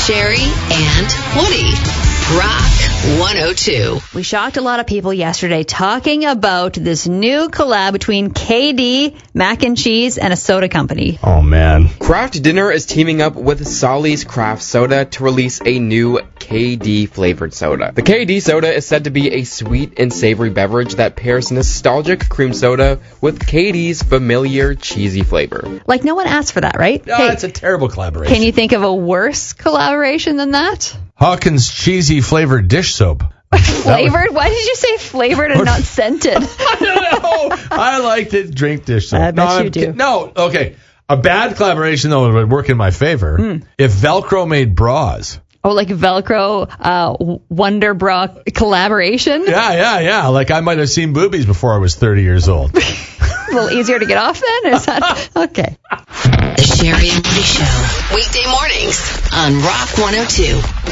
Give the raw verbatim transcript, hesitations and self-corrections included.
Sherry and Woody. Rock one oh two. We shocked a lot of people yesterday talking about this new collab between K D, mac and cheese, and a soda company. Oh, man. Kraft Dinner is teaming up with Solly's Craft Soda to release a new K D flavored soda. The K D soda is said to be a sweet and savory beverage that pairs nostalgic cream soda with K D's familiar cheesy flavor. Like, no one asked for that, right? Oh, Hey, it's a terrible collaboration. can you think of a worse collaboration than that? Hawkins cheesy flavored dish soap. Flavored? Why did you say flavored and not scented? I don't know. I like to drink dish soap. I bet no, you I'm do. kid- No, okay. A bad collaboration, though, would work in my favor. Hmm. If Velcro made bras. Oh, like Velcro uh, Wonder Bra collaboration? Yeah, yeah, yeah. Like I might have seen boobies before I was thirty years old. A little easier to get off then? Is that okay? The Sherry and Woody Show. Weekday mornings on Rock one oh two.